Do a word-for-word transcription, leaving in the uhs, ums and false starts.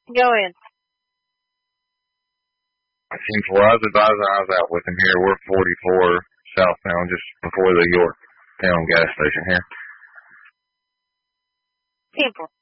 Go in. Well, I was advising I was out with him here. We're forty-four southbound, just before the Yorktown gas station here. People.